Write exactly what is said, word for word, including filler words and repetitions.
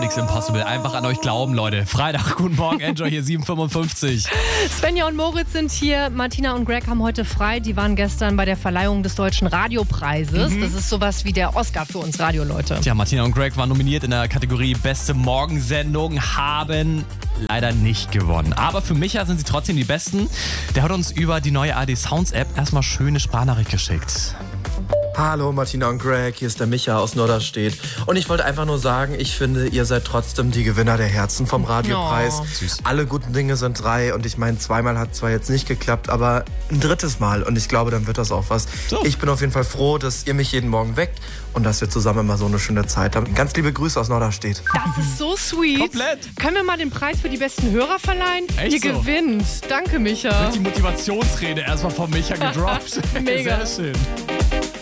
nichts impossible. Einfach an euch glauben, Leute. Freitag, guten Morgen, Enjoy hier sieben Uhr fünfundfünfzig. Svenja und Moritz sind hier. Martina und Greg haben heute frei. Die waren gestern bei der Verleihung des Deutschen Radiopreises. Mhm. Das ist sowas wie der Oscar für uns Radioleute. Tja, Martina und Greg waren nominiert in der Kategorie Beste Morgensendung, haben leider nicht gewonnen. Aber für Micha sind sie trotzdem die Besten. Der hat uns über die neue A D Sounds App erstmal schöne Sprachnachricht geschickt. Hallo Martina und Greg, hier ist der Micha aus Norderstedt. Und ich wollte einfach nur sagen, ich finde, ihr seid trotzdem die Gewinner der Herzen vom Radiopreis. Oh. Süß. Alle guten Dinge sind drei und ich meine, zweimal hat zwar jetzt nicht geklappt, aber ein drittes Mal und ich glaube, dann wird das auch was. So. Ich bin auf jeden Fall froh, dass ihr mich jeden Morgen weckt und dass wir zusammen immer so eine schöne Zeit haben. Ganz liebe Grüße aus Norderstedt. Das ist so sweet. Komplett. Können wir mal den Preis für die besten Hörer verleihen? Echt Ihr so? gewinnt. Danke, Micha. Die Motivationsrede erstmal von Micha gedroppt. Mega. Sehr schön.